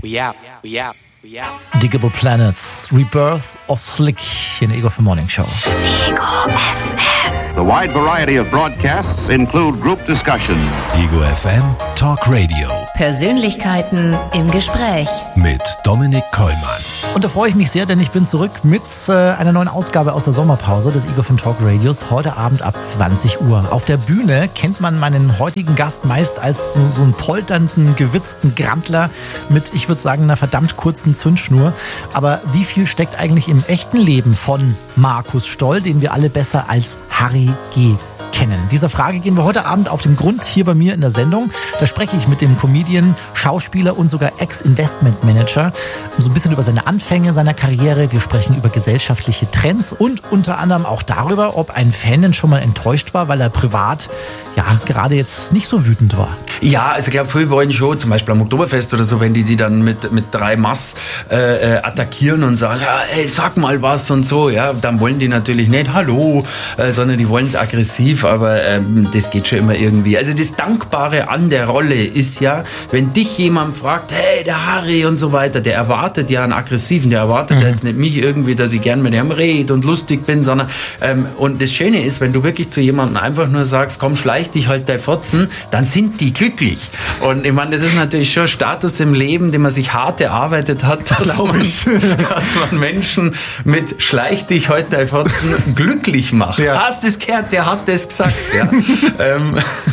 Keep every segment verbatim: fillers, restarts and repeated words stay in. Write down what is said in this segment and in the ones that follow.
we out, we out, we out. Digable Planets, Rebirth of Slick hier in der Ego F M Morning Show. Ego F M. The wide variety of broadcasts include group discussion. Ego F M Talk Radio. Persönlichkeiten im Gespräch. Mit Dominik Kollmann. Und da freue ich mich sehr, denn ich bin zurück mit äh, einer neuen Ausgabe aus der Sommerpause des Ego F M Talk Radios. Heute Abend ab zwanzig Uhr. Auf der Bühne kennt man meinen heutigen Gast meist als so, so einen polternden, gewitzten Grantler mit, ich würde sagen, einer verdammt kurzen Zündschnur. Aber wie viel steckt eigentlich im echten Leben von Markus Stoll, den wir alle besser als Harry G. kennen? Dieser Frage gehen wir heute Abend auf den Grund hier bei mir in der Sendung. Da spreche ich mit dem Comedian, Schauspieler und sogar Ex-Investment-Manager so ein bisschen über seine Anfänge seiner Karriere. Wir sprechen über gesellschaftliche Trends und unter anderem auch darüber, ob ein Fan denn schon mal enttäuscht war, weil er privat ja gerade jetzt nicht so wütend war. Ja, also ich glaube, viele wollen schon, zum Beispiel am Oktoberfest oder so, wenn die die dann mit, mit drei Mass äh, attackieren und sagen, ja, ey, sag mal was und so, ja, dann wollen die natürlich nicht Hallo, äh, sondern die wollen es aggressiv, aber ähm, das geht schon immer irgendwie. Also das Dankbare an der Rolle ist ja, wenn dich jemand fragt, hey, der Harry und so weiter, der erwartet ja einen Aggressiven, der erwartet mhm. ja jetzt nicht mich irgendwie, dass ich gern mit ihm rede und lustig bin, sondern ähm, und das Schöne ist, wenn du wirklich zu jemandem einfach nur sagst, komm, schleich dich halt dein Fotzen, dann sind die glücklich. Und ich meine, das ist natürlich schon Status im Leben, den man sich hart erarbeitet hat, dass, man, dass man Menschen mit schleich dich halt dein Fotzen glücklich macht. Ja. Hast das gehört, der hat das gesagt. Ja. ähm,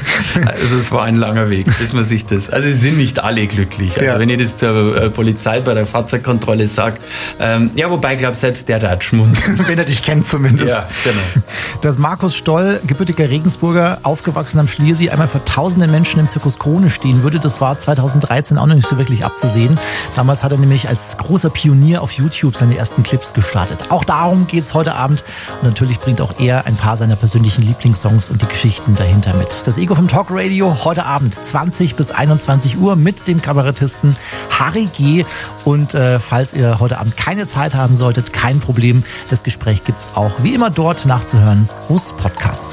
also es war ein langer Weg, bis man sich das, also sie sind nicht alle glücklich. Also ja. wenn ich das zur äh, Polizei bei der Fahrzeugkontrolle sage, ähm, ja, wobei ich glaube, selbst der da hat schmunzeln. Wenn er dich kennt zumindest. Ja, genau. Dass Markus Stoll, gebürtiger Regensburger, aufgewachsen am Schliersee, einmal vor tausenden Menschen im Zirkus Krone stehen würde, das war zweitausenddreizehn auch noch nicht so wirklich abzusehen. Damals hat er nämlich als großer Pionier auf YouTube seine ersten Clips gestartet. Auch darum geht's heute Abend und natürlich bringt auch er ein paar seiner persönlichen Lieblingssongs und die Geschichten dahinter mit. Das Ego vom Talk Radio heute Abend zwanzig bis einundzwanzig Uhr mit dem Kabarettisten Harry G. Und äh, falls ihr heute Abend keine Zeit haben solltet, kein Problem. Das Gespräch gibt's auch wie immer dort nachzuhören, wo es Podcasts gibt.